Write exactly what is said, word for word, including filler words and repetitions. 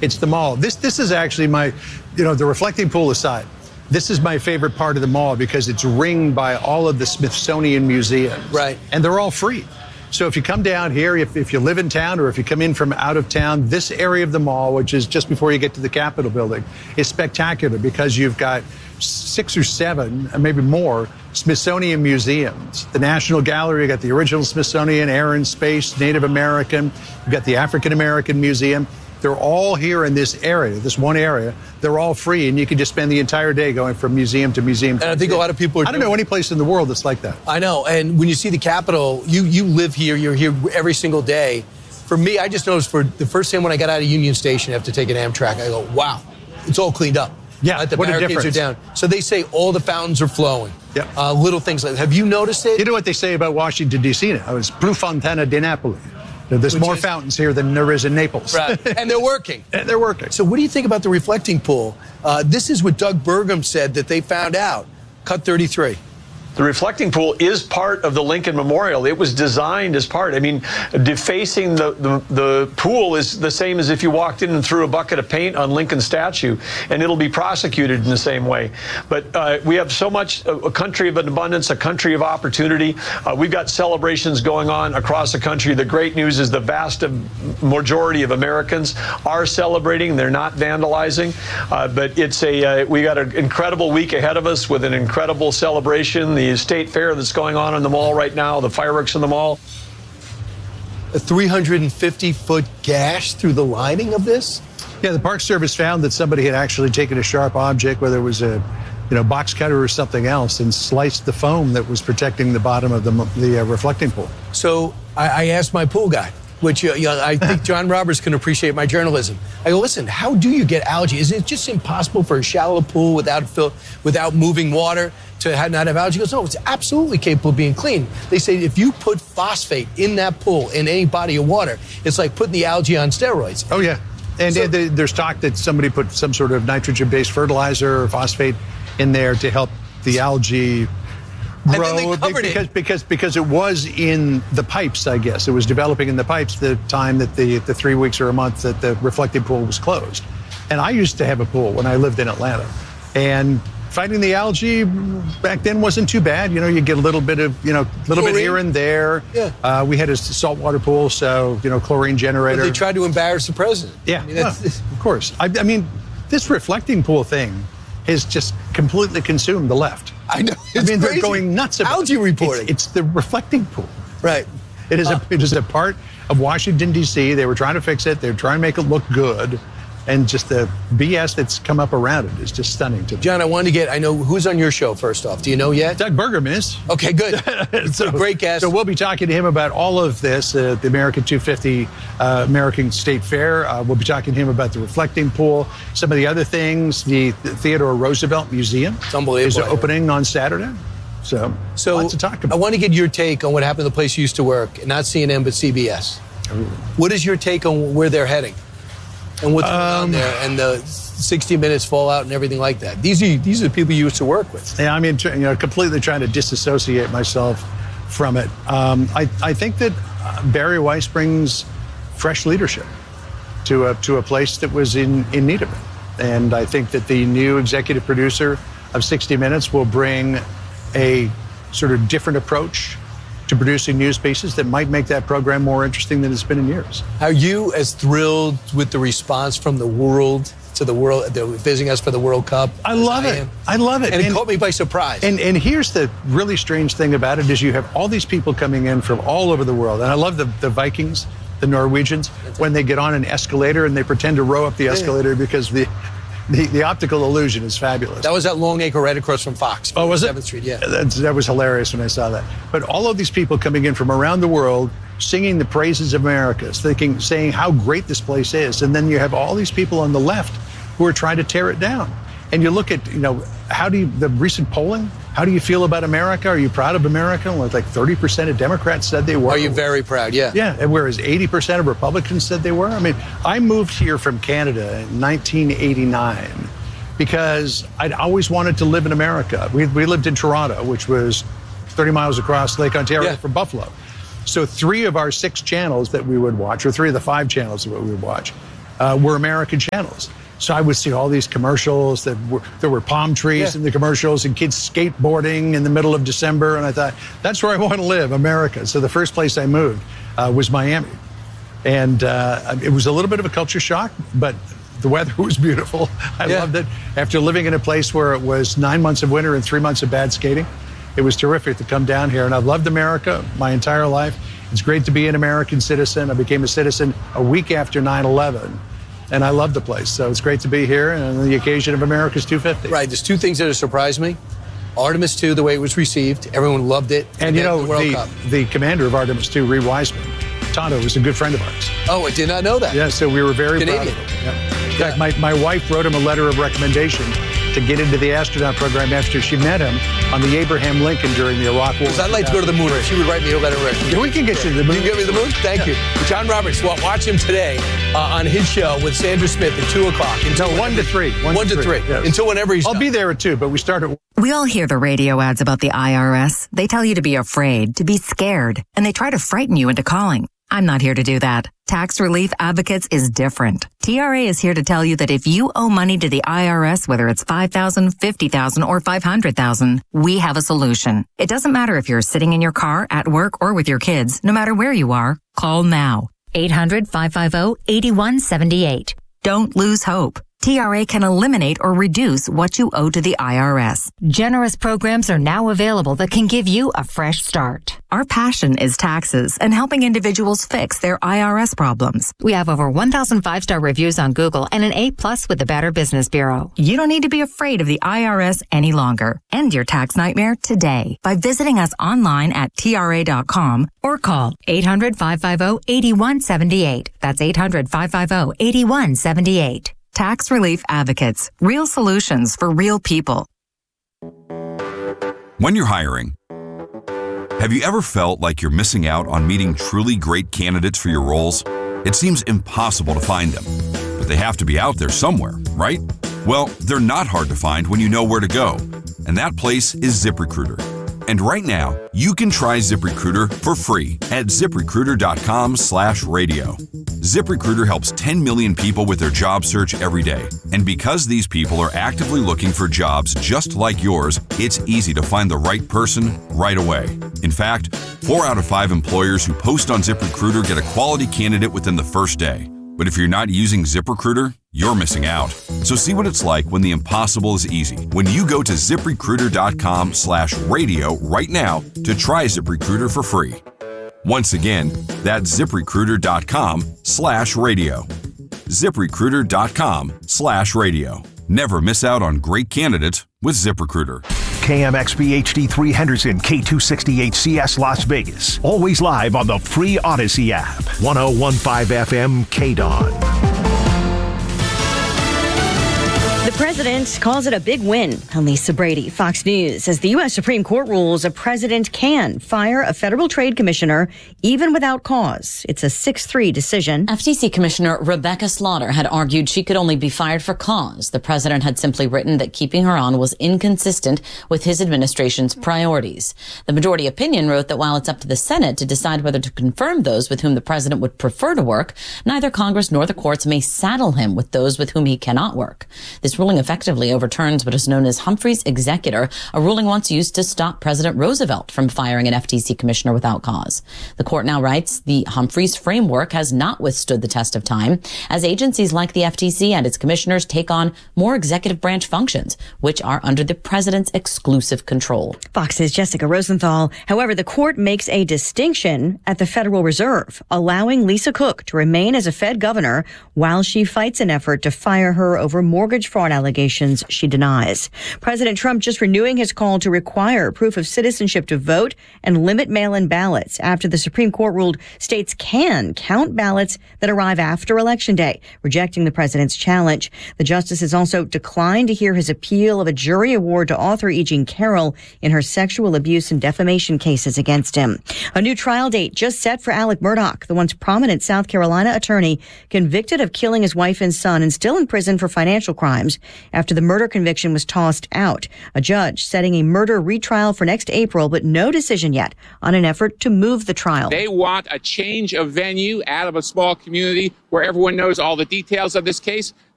It's the mall. This this is actually my, you know, the reflecting pool aside, this is my favorite part of the mall because it's ringed by all of the Smithsonian museums. Right. And they're all free. So if you come down here, if, if you live in town or if you come in from out of town, this area of the mall, which is just before you get to the Capitol building, is spectacular because you've got six or seven, maybe more, Smithsonian museums. The National Gallery, you got the original Smithsonian, Air and Space, Native American, you've got the African American Museum. They're all here in this area, this one area. They're all free, and you can just spend the entire day going from museum to museum. And I think a lot of people are I don't know any place in the world that's like that. I know, and when you see the Capitol, you, you live here, you're here every single day. For me, I just noticed for the first time when I got out of Union Station after taking Amtrak, I go, wow, it's all cleaned up. Yeah, right? The what a barricades difference. are down. So they say all the fountains are flowing. Yeah. Uh, little things like that. Have you noticed it? You know what they say about Washington, D C now? It's Più Fontana di Napoli. There's Which more is, fountains here than there is in Naples. Right, and they're working. And they're working. So what do you think about the reflecting pool? Uh, this is what Doug Burgum said that they found out. Cut thirty-three. The reflecting pool is part of the Lincoln Memorial. It was designed as part. I mean, defacing the, the, the pool is the same as if you walked in and threw a bucket of paint on Lincoln's statue, and it'll be prosecuted in the same way. But uh, we have so much, a country of abundance, a country of opportunity. Uh, we've got celebrations going on across the country. The great news is the vast majority of Americans are celebrating. They're not vandalizing. Uh, but it's a, uh, we got an incredible week ahead of us with an incredible celebration. The state fair that's going on in the mall right now, the fireworks in the mall. A three hundred fifty foot gash through the lining of this? Yeah, the Park Service found that somebody had actually taken a sharp object, whether it was a, you know, box cutter or something else, and sliced the foam that was protecting the bottom of the, the uh, reflecting pool. So I, I asked my pool guy, which uh, you know, I think John Roberts can appreciate my journalism. I go, listen, how do you get algae? Is it just impossible for a shallow pool without fill, without moving water to have, not have algae? He goes, no, it's absolutely capable of being clean. They say if you put phosphate in that pool, in any body of water, it's like putting the algae on steroids. Oh, yeah. And So- uh, the, there's talk that somebody put some sort of nitrogen-based fertilizer or phosphate in there to help the algae And grow. then they covered because, it. because because it was in the pipes, I guess. It was developing in the pipes the time that the, the three weeks or a month that the reflecting pool was closed. And I used to have a pool when I lived in Atlanta. And fighting the algae back then wasn't too bad. You know, you get a little bit of, you know, a little bit Chlorine? here and there. Yeah. Uh, we had a saltwater pool, so, you know, chlorine generator. They tried to embarrass the president. Yeah, I mean, well, that's, of course. I, I mean, this reflecting pool thing has just completely consumed the left. I know. I It's mean, crazy. they're going nuts about Algae it. reporting. It's, it's the reflecting pool. Right. It is, Uh, a, it is a part of Washington, D C. They were trying to fix it. They were trying to make it look good. And just the B S that's come up around it is just stunning to me. John, I wanted to get, I know, who's on your show first off? Do you know yet? Doug Burgum is. Okay, good. so, a great guest. So we'll be talking to him about all of this, uh, the American two fifty uh, American State Fair. Uh, we'll be talking to him about the reflecting pool, some of the other things. The, the Theodore Roosevelt Museum It's unbelievable. is opening on Saturday. So, So lots to talk I about. want to get your take on what happened to the place you used to work, not C N N, but C B S. What is your take on where they're heading and what's going on Um, there and the sixty minutes fallout and everything like that? These are these are the people you used to work with. Yeah, I mean, tr- you know, completely trying to disassociate myself from it. Um, I, I think that uh, Barry Weiss brings fresh leadership to a to a place that was in, in need of it. And I think that the new executive producer of sixty minutes will bring a sort of different approach to producing news pieces that might make that program more interesting than it's been in years. Are you as thrilled with the response from the world to the world, they're visiting us for the World Cup? I as love it. am? I love it. And it And- caught me by surprise. And and here's the really strange thing about it is you have all these people coming in from all over the world. And I love the, the Vikings, the Norwegians, when they get on an escalator and they pretend to row up the escalator because the, the, the optical illusion is fabulous. that was at Longacre right across from Fox. Oh, was it? seventh Street, yeah. That's, that was hilarious when I saw that. But all of these people coming in from around the world singing the praises of America, thinking, saying how great this place is. And then you have all these people on the left who are trying to tear it down. And you look at, you know, how do you, the recent polling, how do you feel about America? Are you proud of America? Well, like thirty percent of Democrats said they were. Are you very proud? Yeah. Yeah, and whereas eighty percent of Republicans said they were. I mean, I moved here from Canada in nineteen eighty-nine because I'd always wanted to live in America. We, we lived in Toronto, which was thirty miles across Lake Ontario Yeah. from Buffalo. So three of our six channels that we would watch, or three of the five channels that we would watch, uh, were American channels. So I would see all these commercials that were, there were palm trees Yeah. in the commercials and kids skateboarding in the middle of December. And I thought, that's where I want to live, America. So the first place I moved uh, was Miami. And uh, it was a little bit of a culture shock, but the weather was beautiful. I Yeah. loved it. After living in a place where it was nine months of winter and three months of bad skating, it was terrific to come down here. And I've loved America my entire life. It's great to be an American citizen. I became a citizen a week after nine eleven. And I love the place. So it's great to be here and on the occasion of America's two fifty. Right. There's two things that have surprised me. Artemis two, the way it was received. Everyone loved it. And you then know, the World the, Cup. the commander of Artemis two, Ree Wiseman, Tonto, was a good friend of ours. Oh, I did not know that. Yeah, so we were very Canadian. proud of him. Yeah. In fact, my, my wife wrote him a letter of recommendation to get into the astronaut program after she met him on the Abraham Lincoln during the Iraq War. Because I'd like to go to the moon. She would write me a letter of recommendation. Yeah, we can get you to the moon. You can get me to the moon? Thank you. John Roberts, well, watch him today uh, on his show with Sandra Smith at two o'clock. Until No, one to three. One, One to three. yes. Until whenever he's I'll done. be there at two, but we start at We all hear the radio ads about the I R S. They tell you to be afraid, to be scared, and they try to frighten you into calling. I'm not here to do that. Tax Relief Advocates is different. T R A is here to tell you that if you owe money to the I R S, whether it's five thousand dollars, fifty thousand dollars, or five hundred thousand dollars, we have a solution. It doesn't matter if you're sitting in your car, at work, or with your kids. No matter where you are, call now. eight hundred, five five zero, eight one seven eight. Don't lose hope. T R A can eliminate or reduce what you owe to the I R S. Generous programs are now available that can give you a fresh start. Our passion is taxes and helping individuals fix their I R S problems. We have over one thousand five-star reviews on Google and an A plus with the Better Business Bureau. You don't need to be afraid of the I R S any longer. End your tax nightmare today by visiting us online at T R A dot com or call eight hundred, five five zero, eight one seven eight. That's eight hundred, five five zero, eight one seven eight. Tax Relief Advocates. Real solutions for real people. When you're hiring, have you ever felt like you're missing out on meeting truly great candidates for your roles? It seems impossible to find them, but they have to be out there somewhere, right? Well, they're not hard to find when you know where to go, and that place is ZipRecruiter. And right now, you can try ZipRecruiter for free at ZipRecruiter.com slash radio. ZipRecruiter helps ten million people with their job search every day. And because these people are actively looking for jobs just like yours, it's easy to find the right person right away. In fact, four out of five employers who post on ZipRecruiter get a quality candidate within the first day. But if you're not using ZipRecruiter, you're missing out. So see what it's like when the impossible is easy. When you go to ZipRecruiter.com slash radio right now to try ZipRecruiter for free. Once again, that's ZipRecruiter.com slash radio. ZipRecruiter.com slash radio. Never miss out on great candidates with ZipRecruiter. K M X B H D three Henderson, K two sixty-eight C S Las Vegas. Always live on the free Odyssey app. one oh one point five F M K D O N. The president calls it a big win. Lisa Brady, Fox News, says the U S Supreme Court rules a president can fire a federal trade commissioner even without cause. It's a six three decision. F T C Commissioner Rebecca Slaughter had argued she could only be fired for cause. The president had simply written that keeping her on was inconsistent with his administration's priorities. The majority opinion wrote that while it's up to the Senate to decide whether to confirm those with whom the president would prefer to work, neither Congress nor the courts may saddle him with those with whom he cannot work. This ruling effectively overturns what is known as Humphrey's executor, a ruling once used to stop President Roosevelt from firing an F T C commissioner without cause. The court now writes the Humphreys framework has not withstood the test of time, as agencies like the F T C and its commissioners take on more executive branch functions, which are under the president's exclusive control. Fox's Jessica Rosenthal. However, the court makes a distinction at the Federal Reserve, allowing Lisa Cook to remain as a Fed governor while she fights an effort to fire her over mortgage fraud allegations she denies. President Trump just renewing his call to require proof of citizenship to vote and limit mail-in ballots after the Supreme Court ruled states can count ballots that arrive after Election Day, rejecting the president's challenge. The justices also declined to hear his appeal of a jury award to author E. Jean Carroll in her sexual abuse and defamation cases against him. A new trial date just set for Alec Murdaugh, the once prominent South Carolina attorney convicted of killing his wife and son and still in prison for financial crimes. after the murder conviction was tossed out. A judge setting a murder retrial for next April, but no decision yet on an effort to move the trial. They want a change of venue out of a small community where everyone knows all the details of this case.